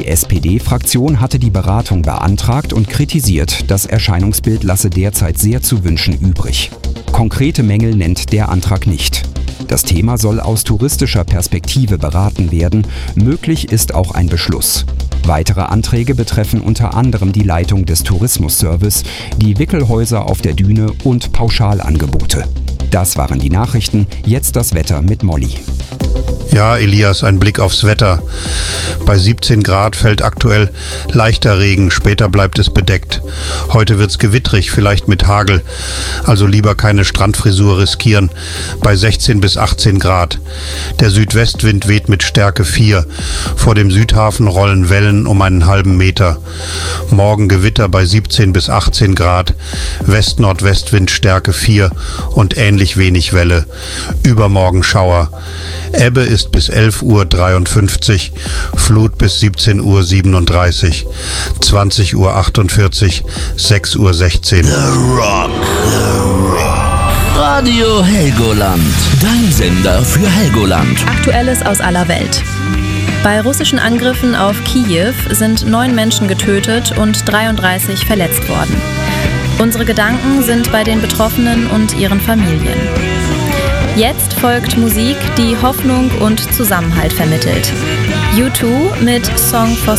Die SPD-Fraktion hatte die Beratung beantragt und kritisiert, das Erscheinungsbild lasse derzeit sehr zu wünschen übrig. Konkrete Mängel nennt der Antrag nicht. Das Thema soll aus touristischer Perspektive beraten werden, möglich ist auch ein Beschluss. Weitere Anträge betreffen unter anderem die Leitung des Tourismusservice, die Wickelhäuser auf der Düne und Pauschalangebote. Das waren die Nachrichten, jetzt das Wetter mit Molly. Ja, Elias, ein Blick aufs Wetter. Bei 17 Grad fällt aktuell leichter Regen, später bleibt es bedeckt. Heute wird's gewittrig, vielleicht mit Hagel. Also lieber keine Strandfrisur riskieren. Bei 16 bis 18 Grad. Der Südwestwind weht mit Stärke 4. Vor dem Südhafen rollen Wellen um einen halben Meter. Morgen Gewitter bei 17 bis 18 Grad. West-Nordwestwind Stärke 4 und ähnlich wenig Welle. Übermorgen Schauer. Ebbe ist bis 11:53 Uhr, Flut bis 17:37 Uhr, 20:48 Uhr, 6:16 Uhr. The Rock. Radio Helgoland. Dein Sender für Helgoland. Aktuelles aus aller Welt. Bei russischen Angriffen auf Kiew sind 9 Menschen getötet und 33 verletzt worden. Unsere Gedanken sind bei den Betroffenen und ihren Familien. Jetzt folgt Musik, die Hoffnung und Zusammenhalt vermittelt. U2 mit Song for